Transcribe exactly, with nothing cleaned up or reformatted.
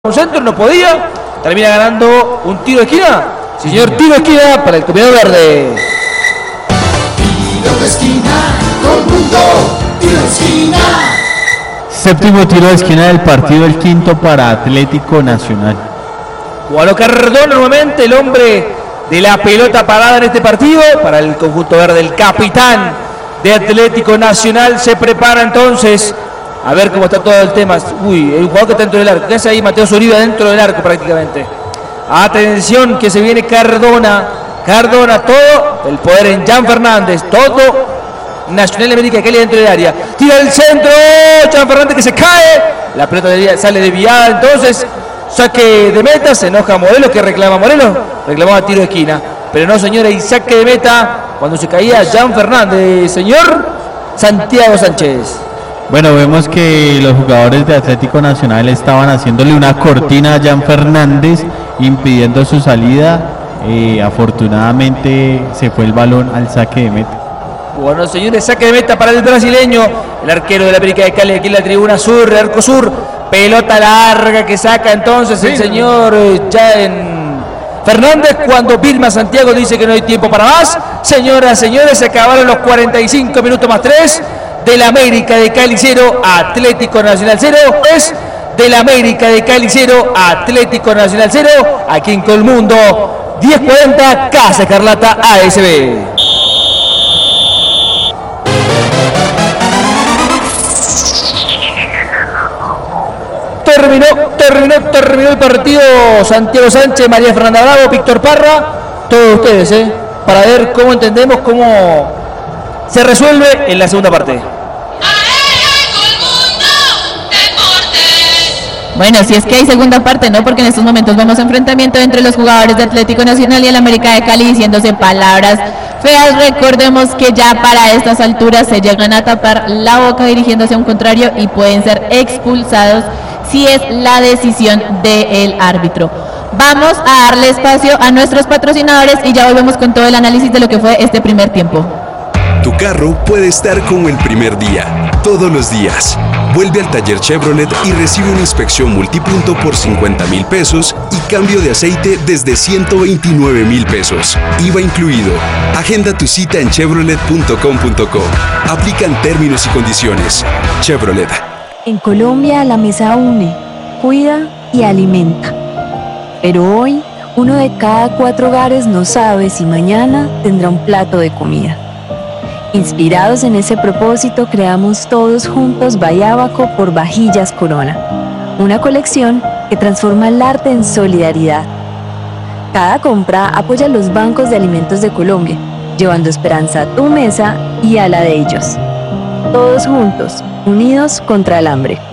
un centro, no podía, termina ganando un tiro de esquina. Señor, tiro de esquina para el combinado verde. Tiro de esquina, todo el mundo, tiro de esquina. Séptimo tiro de esquina del partido, el quinto para Atlético Nacional. Gualo Cardona nuevamente, el hombre de la pelota parada en este partido para el conjunto verde. El capitán de Atlético Nacional se prepara entonces. A ver cómo está todo el tema. Uy, el jugador que está dentro del arco. ¿Qué hace ahí Mateo Zuribe dentro del arco prácticamente? Atención que se viene Cardona. Cardona, todo el poder en Jan Fernández. Todo Nacional de América de Cali dentro del área. Tira el centro. Jan Fernández que se cae. La pelota sale desviada entonces. Saque de meta. Se enoja Morelos. ¿Qué reclama Morelos? Reclamaba tiro de esquina. Pero no, señora, y saque de meta cuando se caía Jan Fernández. Señor Santiago Sánchez. Bueno, vemos que los jugadores de Atlético Nacional estaban haciéndole una cortina a Jan Fernández, impidiendo su salida. Eh, afortunadamente se fue el balón al saque de meta. Bueno, señores, saque de meta para el brasileño, el arquero de la América de Cali, aquí en la tribuna sur, arco sur. Pelota larga que saca entonces el señor Jan Fernández cuando Vilma Santiago dice que no hay tiempo para más. Señoras, señores, se acabaron los cuarenta y cinco minutos más tres. Del América de Cali cero, Atlético Nacional cero, es del América de Cali cero, Atlético Nacional cero, aquí en Colmundo, diez cuarenta, Casa Escarlata A S B. Terminó, terminó, terminó el partido. Santiago Sánchez, María Fernanda Bravo, Víctor Parra, todos ustedes, ¿eh? Para ver cómo entendemos cómo se resuelve en la segunda parte. Bueno, si es que hay segunda parte, ¿no? Porque en estos momentos vemos enfrentamiento entre los jugadores de Atlético Nacional y el América de Cali diciéndose palabras feas. Recordemos que ya para estas alturas se llegan a tapar la boca dirigiéndose a un contrario y pueden ser expulsados si es la decisión del árbitro. Vamos a darle espacio a nuestros patrocinadores y ya volvemos con todo el análisis de lo que fue este primer tiempo. Tu carro puede estar como el primer día, todos los días. Vuelve al taller Chevrolet y recibe una inspección multipunto por cincuenta mil pesos y cambio de aceite desde ciento veintinueve mil pesos. I V A incluido. Agenda tu cita en chevrolet punto com punto co. Aplican términos y condiciones. Chevrolet. En Colombia la mesa une, cuida y alimenta. Pero hoy, uno de cada cuatro hogares no sabe si mañana tendrá un plato de comida. Inspirados en ese propósito, creamos todos juntos Bayábaco por Vajillas Corona, una colección que transforma el arte en solidaridad. Cada compra apoya a los bancos de alimentos de Colombia, llevando esperanza a tu mesa y a la de ellos. Todos juntos, unidos contra el hambre.